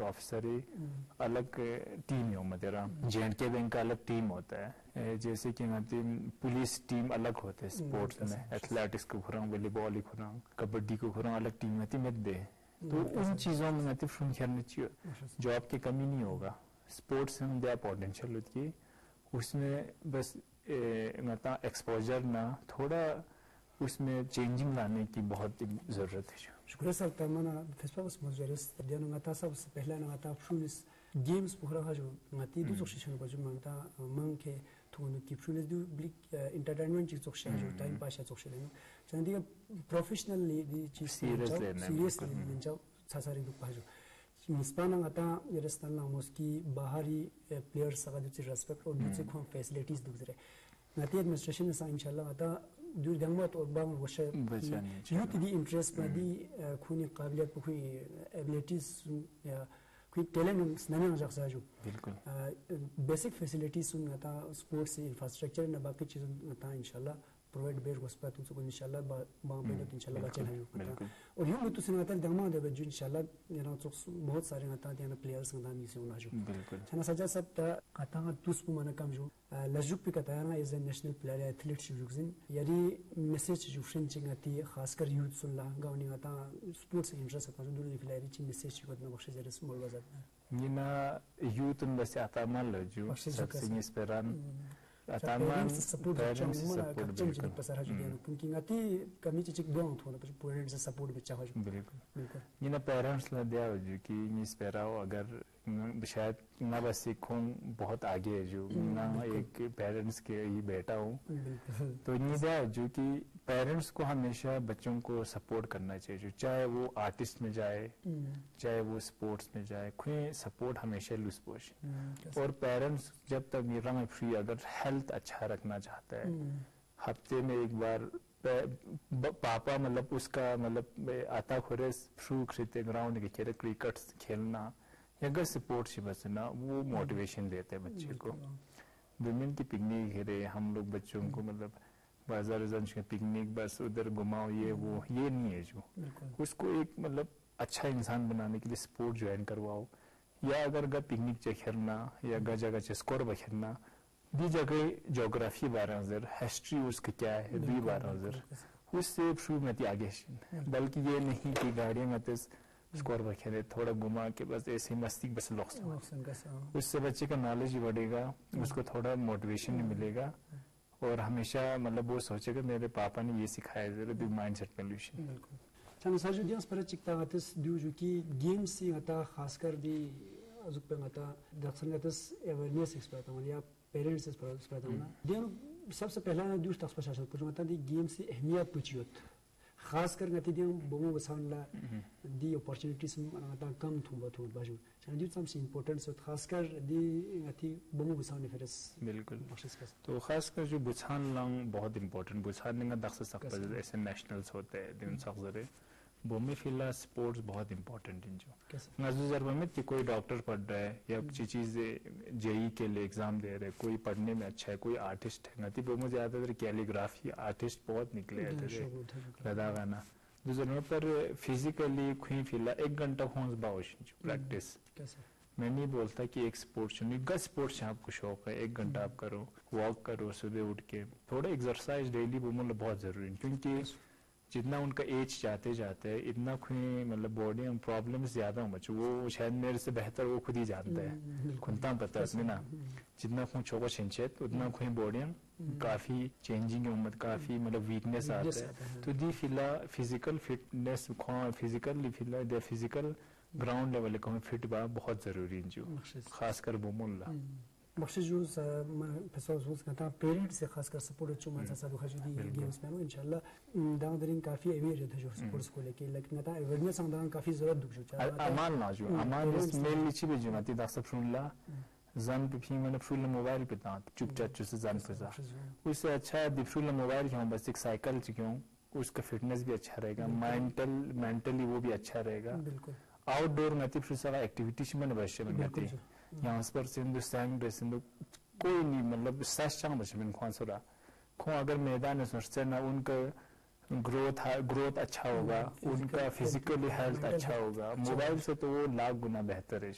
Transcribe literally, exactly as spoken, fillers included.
officer ही अलग team हो मेरा जे एंड के बैंक का अलग टीम होता है जैसे कि पुलिस टीम अलग होते हैं स्पोर्ट्स में एथलेटिक्स को खुरा वॉलीबॉल खुरा कबड्डी को खुरा अलग टीम होती मत दे तो उन चीज़ों में नतीब शुरू करनी चाहिए जॉब की कमी नहीं होगा स्पोर्ट्स में दया पोटेंशियल होती है उसमें बस एक्सपोजर ना थोड़ा उसमें चेंजिंग लाने की बहुत ज़रूरत है शुक्रिया सर तमन्ना फेसबुक पर मौजूद है दिया नगाता सब से पहले नगाता फ्रूनिस गेम्स पूरा का जो नगाती दो सोशल पर जो मानता मंग के थोड़ा की फ्रूनिस दो ब्लिक इंटरटेनमेंट चीज़ सोशल जो टाइम पास है सोशल है चंदी का प्रोफेशनली दी चीज़ सीरियस लेने जाओ सासारी दुख पाजो निस्पाना नगाता ये रस्ता ना मुस्की बाहरी प्लेयर्स का जो चीज़ रेस्पेक्ट और दूसरे को फैसिलिटीज़ दूध रहे नगाती एडमिनिस्ट्रेशन में सा इंशाल्लाह आता दूर दंगमत और बांग वशे यूथ दी इंटरेस्ट में दी खूनी काबिलियत खूनी एबिलिटीज या कोई टैलेंट नने मजाक साजू बिल्कुल बेसिक फैसिलिटीज सुन आता स्पोर्ट्स इंफ्रास्ट्रक्चर न बाकी चीज़ आता इंशाल्लाह प्रोवाइड बेर गोस्पा तुम सबको इंशाल्लाह बांग बेर इंशाल्लाह बच्चे हैं और यूं तो सुना आता दंगमा दे बजू इंशाल्लाह ये ना तो बहुत सारे आता दिया ना प्लेयर्स का नाम इसे उन्हाजू बिल्कुल चना सजा सब ता आता तुस पुमाना कम जो लजुक पे कताया ना is a national player athlete शुजुकजिन यारी मैसेज जो फ्रेंचिंग आती है खासकर यूथ सुनला गावनी आता स्पोर्ट्स इंटरेस्ट आता जो दूर फ्लेयर ची मैसेज को ना बख्शे जरे स्मॉल बाजार ये ना यूथ में से आता मान लो जो सबसे inspiration ataman support parents support बिल्कुल pasara जो दिया क्योंकि आती कमी चीज दो थोड़ा पर पेरेंट्स से सपोर्ट बच्चा हो बिल्कुल बिल्कुल ये ना पेरेंट्स ला दिया जो कि इंस्पिरेशन अगर शायद ना बस सीखूं बहुत आगे है जो ना एक पेरेंट्स के ही बेटा हूँ तो ये दिया जो कि पेरेंट्स को हमेशा बच्चों को सपोर्ट करना चाहिए चाहे वो आर्टिस्ट में जाए चाहे वो स्पोर्ट्स में जाए खुद सपोर्ट हमेशा लूज पोजिशन और पेरेंट्स जब तक मेरा में फ्री अगर हेल्थ अच्छा रखना चाहता है हफ्ते में एक बार पापा मतलब उसका मतलब आता खुरे फ्रू खरीदते ग्राउंड के खेल क्रिकेट खेलना या अगर स्पोर्ट्स ही बस ना वो मोटिवेशन देते हैं बच्चे को विमेन की पिकनिक खेले हम लोग बच्चों को मतलब बाजार के पिकनिक बस उधर घुमाओ ये वो ये नहीं है जो उसको एक मतलब अच्छा इंसान बनाने के लिए स्पोर्ट ज्वाइन करवाओ या अगर अगर पिकनिक चे खेलना या अगर जगह चे स्कोर खेलना दी जगह जोग्राफी बारह हजार हिस्ट्री उसका क्या है दी बारह हजार उससे शुरू में आगे बल्कि ये नहीं कि गाड़ियां में स्कोर पर खेले थोड़ा घुमा के बस ऐसे मस्ती बस लॉक्स उससे बच्चे का नॉलेज ही बढ़ेगा उसको थोड़ा मोटिवेशन भी मिलेगा और हमेशा मतलब वो सोचेगा मेरे पापा ने ये सिखाया जरा दी माइंडसेट पोल्यूशन चलो साजू दिया पर चिकता आतिस दियो जो कि गेम्स ही आता खासकर दी अजुक पे आता दक्षिण आतिस अवेयरनेस एक्सपर्ट हूं या पेरेंट्स एक्सपर्ट हूं ना दियो सबसे पहला ना दियो तक प्रशासन को जो आता दी गेम्स की अहमियत पूछियोत खासकर गति दियो बोमो बसानला दी अपॉर्चुनिटीज आता कम थू बथू बाजू चलो दियो सबसे इंपॉर्टेंट सो खासकर दी गति बोमो बसाने फिरस बिल्कुल तो खासकर जो बुछान लंग बहुत इंपॉर्टेंट बुछान का दक्ष सकता ऐसे नेशनल्स होते हैं दिन सकजरे बोमे फिला स्पोर्ट्स बहुत इंपॉर्टेंट इन जो नजर में कि कोई डॉक्टर पढ़ रहा है या कुछ चीज जेई के लिए एग्जाम दे रहे कोई पढ़ने में अच्छा है कोई आर्टिस्ट है नती बोमो ज्यादातर कैलीग्राफी आर्टिस्ट बहुत निकले थे लदा गाना दूसरे पर फिजिकली खुई फिला एक घंटा होंस बाउश प्रैक्टिस मैं नहीं बोलता कि एक स्पोर्ट्स चुनिए गस स्पोर्ट्स से आपको शौक है एक घंटा आप करो वॉक करो सुबह उठ के थोड़ा एक्सरसाइज डेली वो मतलब बहुत जरूरी है क्योंकि जितना उनका एज जाते जाते है इतना खुद मतलब बॉडी में प्रॉब्लम्स ज्यादा हो बच्चों वो शायद मेरे से बेहतर वो खुद ही जानता है खुदता पता है ना जितना खुद छोका छिंचेत उतना खुद बॉडी में काफी चेंजिंग है उम्र काफी मतलब वीकनेस आता है तो दी फिला फिजिकल फिटनेस फिजिकली फिला दे फिजिकल ग्राउंड लेवल को फिट बा बहुत जरूरी है जो खासकर बोमुल्ला बख्शिश जो फैसला सोच करता पेरेंट्स से खासकर सपोर्ट चुमा सा खजुदी गेम्स में इंशाल्लाह दांगदरिन काफी अवेयर है जो स्पोर्ट्स को लेके लेकिन था अवेयरनेस संदान काफी जरूरत दुख जो अमान ना जो अमान मेल लिची भी जो नाती दास सुनला जन पे भी मैंने फुल मोबाइल पे था चुपचाप से जन पे जा उससे अच्छा है दिफुल मोबाइल क्यों बस एक साइकिल क्यों उसका फिटनेस भी अच्छा रहेगा मेंटल मेंटली वो भी अच्छा रहेगा बिल्कुल आउटडोर नती फिर सारा एक्टिविटीज में भविष्य में गति यहाँ पर सिंधु सैंग ड्रेस सिंधु कोई नहीं मतलब सच चांग बच्चे में कौन सा खो अगर मैदान है ना उनका ग्रोथ ग्रोथ अच्छा होगा उनका फिजिकली हेल्थ अच्छा होगा मोबाइल से तो वो लाख गुना बेहतर है